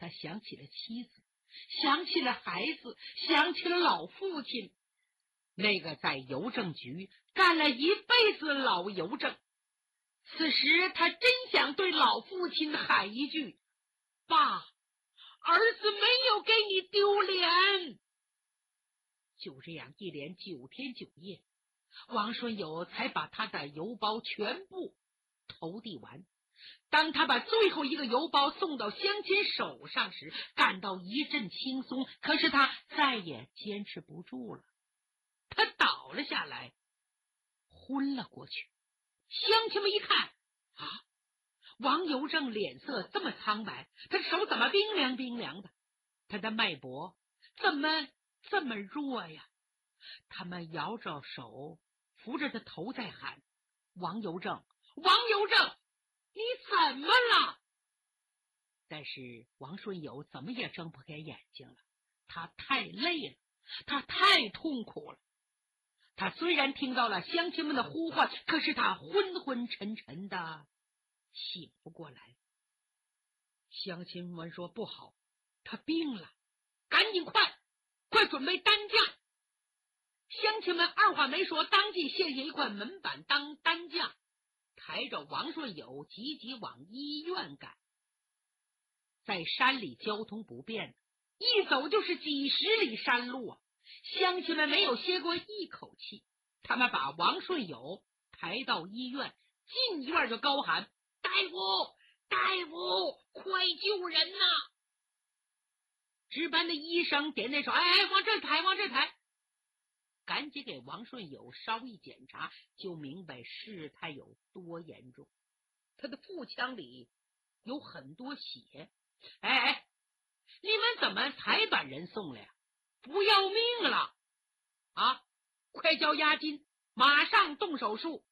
他想起了妻子，想起了孩子，想起了老父亲，那个在邮政局干了一辈子老邮政。此时他真想对老父亲喊一句：爸，儿子没有给你丢脸。就这样一连9天9夜，王顺友才把他的邮包全部投递完。当他把最后一个邮包送到乡亲手上时，感到一阵轻松，可是他再也坚持不住了，他倒了下来，昏了过去。乡亲们一看，王邮正脸色这么苍白，他的手怎么冰凉冰凉的，他的脉搏怎么这么弱呀？他们摇着手扶着他头在喊：王邮正，王邮正，你怎么了？但是王顺友怎么也睁不开眼睛了，他太累了，他太痛苦了。他虽然听到了乡亲们的呼唤，可是他昏昏沉沉的醒不过来。乡亲们说不好，他病了，赶紧快准备担架。乡亲们二话没说，当即卸下一块门板当担架，抬着王顺友急急往医院赶。在山里交通不便，一走就是几十里山路啊！乡亲们没有歇过一口气，他们把王顺友抬到医院，进医院就高喊：大夫，大夫，快救人呐！值班的医生点点手，往这抬，往这抬，赶紧给王顺友稍一检查，就明白事态有多严重。他的腹腔里有很多血。你们怎么才把人送来呀？不要命了啊！快交押金，马上动手术。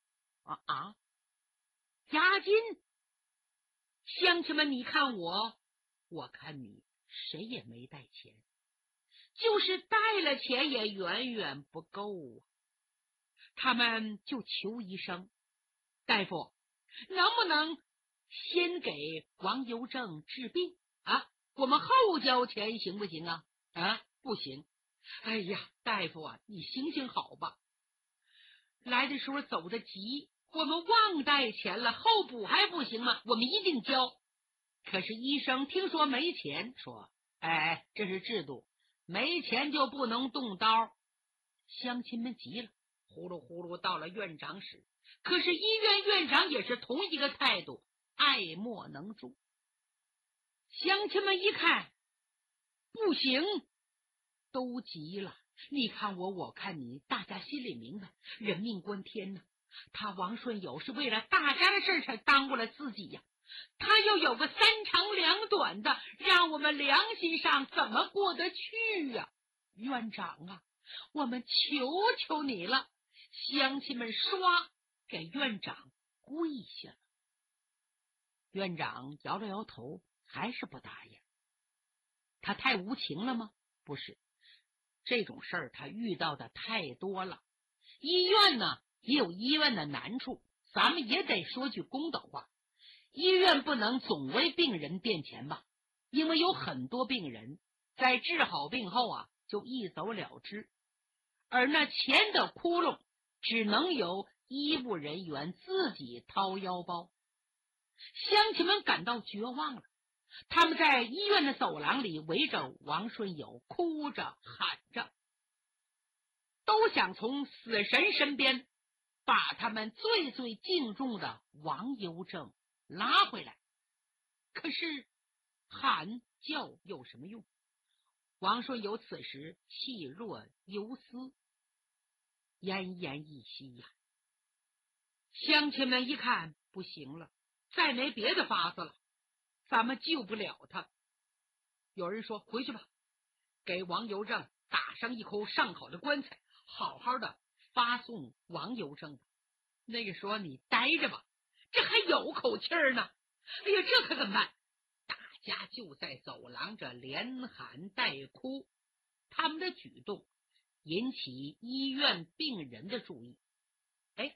押金？乡亲们，你看我看你，谁也没带钱，就是带了钱也远远不够啊。他们就求医生：大夫，能不能先给王邮正治病啊？我们后交钱行不行啊？不行。哎呀，大夫啊，你行行好吧。来的时候走得急，我们忘带钱了，后补还不行吗？我们一定交。可是医生听说没钱，说这是制度，没钱就不能动刀。乡亲们急了，呼噜呼噜到了院长室。可是医院院长也是同一个态度，爱莫能助。乡亲们一看不行，都急了。你看我，我看你，大家心里明白，人命关天呢。他王顺友是为了大家的事才耽误了自己呀，他又有个三长两短的，让我们良心上怎么过得去呀？院长啊，我们求求你了。乡亲们刷给院长跪下了。院长摇了摇头，还是不答应。他太无情了吗？不是，这种事儿他遇到的太多了。医院呢也有医院的难处，咱们也得说句公道话，医院不能总为病人垫钱吧，因为有很多病人在治好病后就一走了之，而那钱的窟窿只能由医务人员自己掏腰包。乡亲们感到绝望了，他们在医院的走廊里围着王顺友哭着喊着，都想从死神身边把他们最最敬重的王邮正拉回来。可是喊叫有什么用？王顺友此时气若游丝，奄奄一息呀。乡亲们一看不行了，再没别的法子了，咱们救不了他。有人说回去吧，给王邮正打上一口上好的棺材，好好的发送王邮正吧。那个说你待着吧，这还有口气儿呢。哎呀，这可怎么办？大家就在走廊这连喊带哭，他们的举动引起医院病人的注意。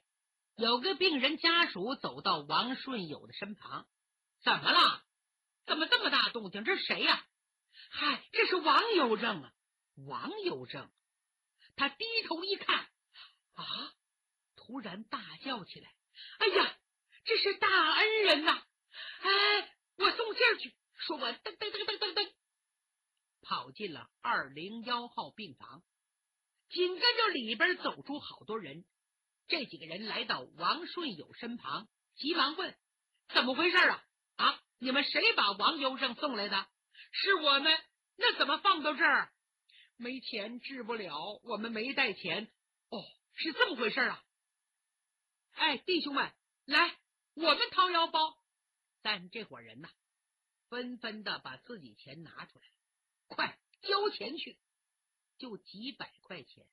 有个病人家属走到王顺友的身旁，怎么了？ 怎么这么大动静？这是谁呀？嗨，这是王邮正啊！王邮正，他低头一看，啊，突然大叫起来：“哎呀，这是大恩人呐！哎，我送信去。”说完，噔噔噔噔噔噔，跑进了201号病房。紧跟着里边走出好多人，这几个人来到王顺友身旁，急忙问：“怎么回事啊？啊，你们谁把王邮正送来的？”“是我们。”“那怎么放到这儿？”“没钱治不了，我们没带钱。”“哦，是这么回事啊。”“哎，弟兄们，来，我们掏腰包。”但这伙人呐，纷纷的把自己钱拿出来，快交钱去，就几百块钱，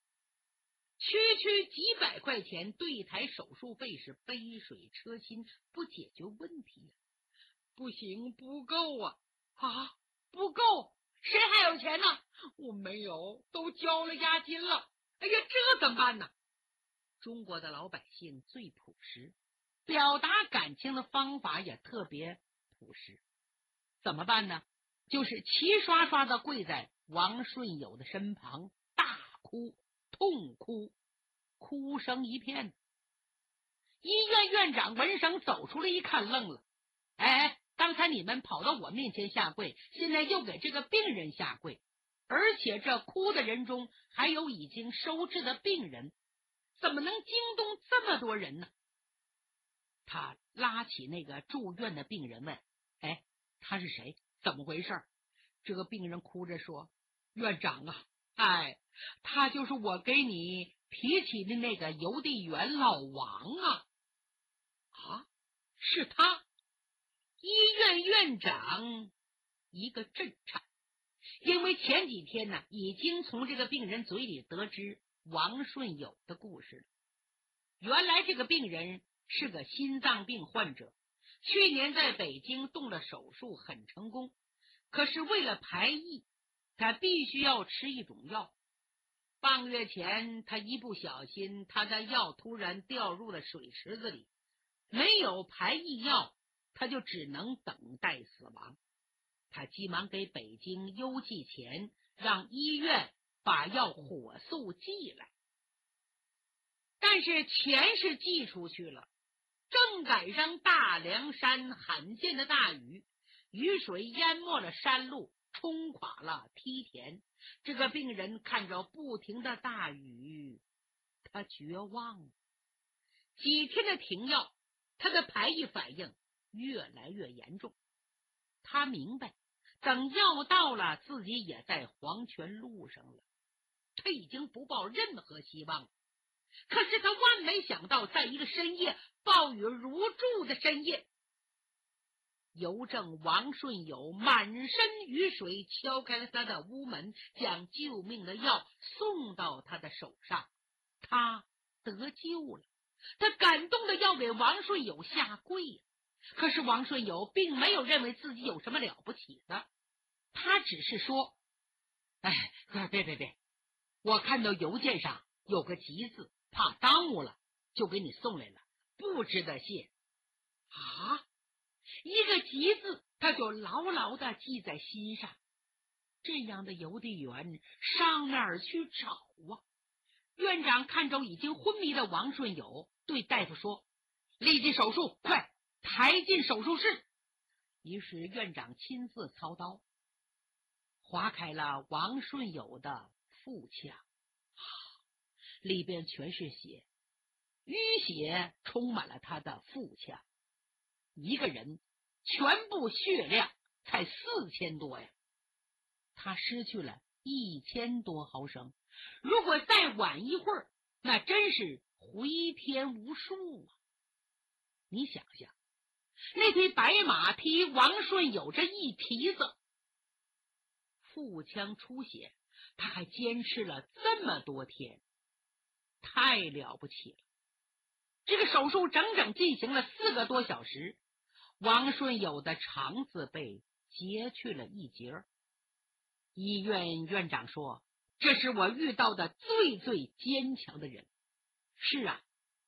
区几百块钱对一台手术费是杯水车薪，不解决问题呀。不行，不够啊！啊，不够，谁还有钱呢？我没有，都交了押金了。哎呀，这怎么办呢？中国的老百姓最朴实，表达感情的方法也特别朴实。怎么办呢？就是齐刷刷的跪在王顺友的身旁，大哭痛哭，哭声一片。医院院长闻声走出来一看，愣了：“哎，刚才你们跑到我面前下跪，现在又给这个病人下跪，而且这哭的人中还有已经收治的病人，怎么能惊动这么多人呢？”他拉起那个住院的病人问：“哎，他是谁？怎么回事？”这个病人哭着说：“院长啊，哎，他就是我给你提起的那个邮递员老王啊。”“啊，是他？”医院院长一个震颤，因为前几天呢，已经从这个病人嘴里得知王顺友的故事了。原来这个病人是个心脏病患者，去年在北京动了手术，很成功。可是为了排异，他必须要吃一种药。半个月前，他一不小心，他的药突然掉入了水池子里，没有排异药，他就只能等待死亡。他急忙给北京邮寄钱，让医院把药火速寄来。但是钱是寄出去了，正赶上大凉山罕见的大雨，雨水淹没了山路，冲垮了梯田。这个病人看着不停的大雨，他绝望了。几天的停药，他的排异反应越来越严重。他明白，等药到了，自己也在黄泉路上了，他已经不抱任何希望了。可是他万没想到，在一个深夜，暴雨如注的深夜，邮政王顺友满身雨水敲开了他的屋门，将救命的药送到他的手上，他得救了。他感动的要给王顺友下跪可是王顺友并没有认为自己有什么了不起的，他只是说：“哎，别，我看到邮件上有个急字，怕耽误了，就给你送来了，不值得谢。”啊，一个急字他就牢牢的记在心上。这样的邮递员上哪儿去找啊？院长看着已经昏迷的王顺友，对大夫说：“立即手术，快抬进手术室。”于是院长亲自操刀，划开了王顺友的腹腔，里边全是血，淤血充满了他的腹腔。一个人全部血量才4000多呀，他失去了1000多毫升，如果再晚一会儿，那真是回天无术啊！你想想，那匹白马踢王顺友这一蹄子，腹腔出血，他还坚持了这么多天，太了不起了。这个手术整整进行了4个多小时，王顺友的肠子被截去了一截。医院院长说：“这是我遇到的最坚强的人。”是啊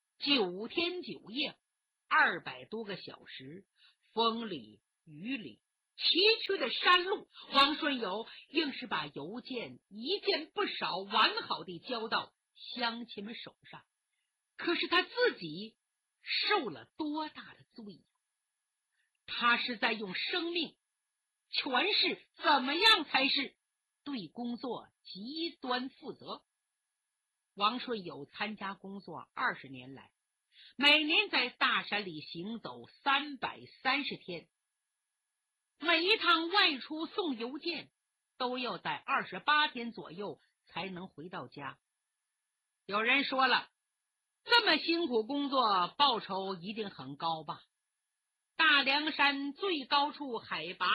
，9天9夜，200多个小时，风里雨里， 崎岖的山路，王顺友硬是把邮件一件不少完好地交到乡亲们手上。可是他自己受了多大的罪呀！他是在用生命诠释怎么样才是对工作极端负责。王顺友参加工作20年来，每年在大山里行走330天，每一趟外出送邮件都要在28天左右才能回到家。有人说了，这么辛苦工作，报酬一定很高吧？大凉山最高处海拔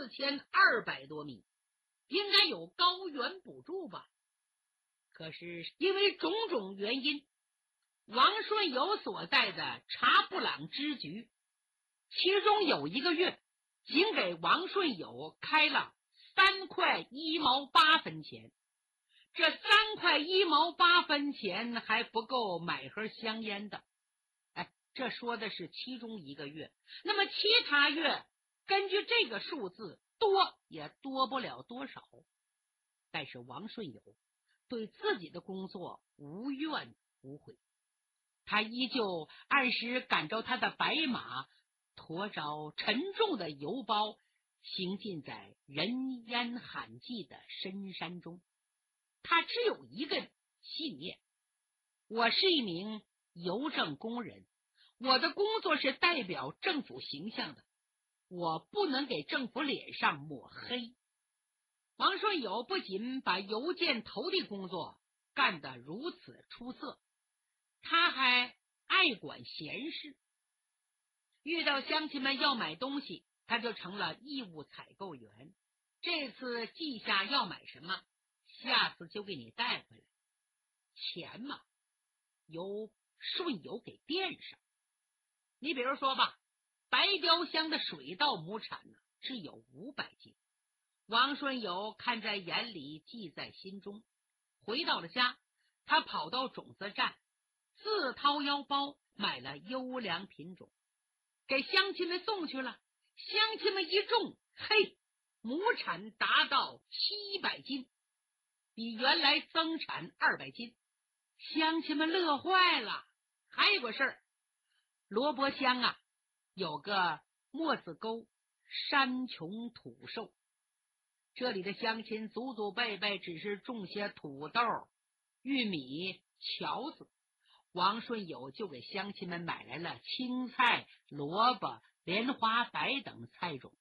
4200多米，应该有高原补助吧？可是因为种种原因，王顺友所在的查布朗支局，其中有1个月仅给王顺友开了3块1毛8分钱。这3块1毛8分钱还不够买盒香烟的。这说的是其中1个月，那么其他月根据这个数字多也多不了多少。但是王顺友对自己的工作无怨无悔，他依旧按时赶着他的白马，驮着沉重的邮包，行进在人烟罕寂的深山中。他只有一个信念，我是一名邮政工人，我的工作是代表政府形象的，我不能给政府脸上抹黑。王顺友不仅把邮件投递工作干得如此出色，他还爱管闲事。遇到乡亲们要买东西，他就成了义务采购员。这次记下要买什么，下次就给你带回来。钱嘛，由顺友给垫上。你比如说吧，白雕乡的水稻亩产呢只有500斤，王顺友看在眼里，记在心中。回到了家，他跑到种子站，自掏腰包买了优良品种，给乡亲们送去了。乡亲们一种，嘿，亩产达到700斤，比原来增产200斤，乡亲们乐坏了。还有个事儿，罗卜乡啊，有个墨子沟山穷土瘦，这里的乡亲祖祖辈辈只是种些土豆、玉米、荞子，王顺友就给乡亲们买来了青菜、萝卜、莲花白等菜种，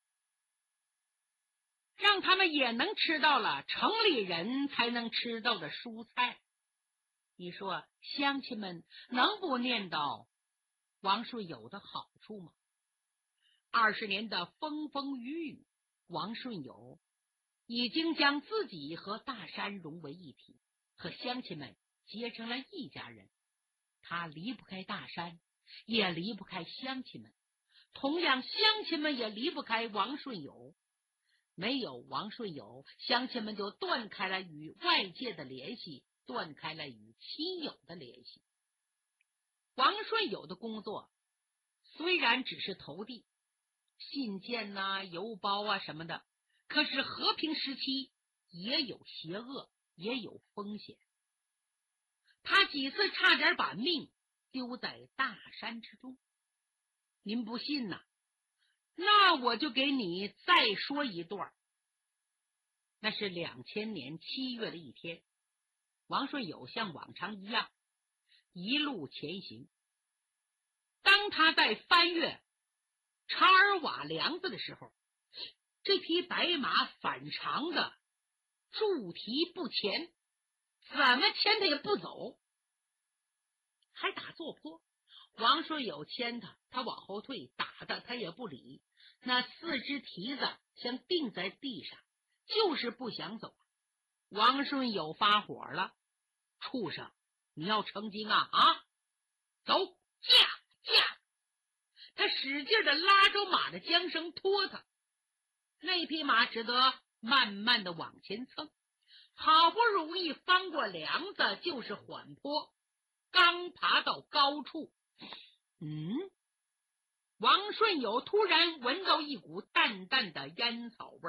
让他们也能吃到了城里人才能吃到的蔬菜。你说乡亲们能不念叨王顺友的好处吗？20年的风风雨雨，王顺友已经将自己和大山融为一体，和乡亲们结成了一家人。他离不开大山，也离不开乡亲们，同样乡亲们也离不开王顺友。没有王顺友，乡亲们就断开了与外界的联系，断开了与亲友的联系。王顺友的工作虽然只是投递信件啊、邮包啊什么的，可是和平时期也有邪恶，也有风险。他几次差点把命丢在大山之中。您不信呐？那我就给你再说一段。那是2000年7月的一天，王顺友像往常一样一路前行。当他在翻越查尔瓦梁子的时候，这匹白马反常的驻蹄不前，怎么牵他也不走，还打坐坡。王顺友牵他，他往后退，打他，他也不理。那4只蹄子像钉在地上，就是不想走。王顺友发火了，畜生，你要成精啊！走，驾！他使劲的拉着马的缰绳拖他，那匹马只得慢慢的往前蹭，好不容易翻过梁子，就是缓坡。刚爬到高处， 王顺友突然闻到一股淡淡的烟草味儿。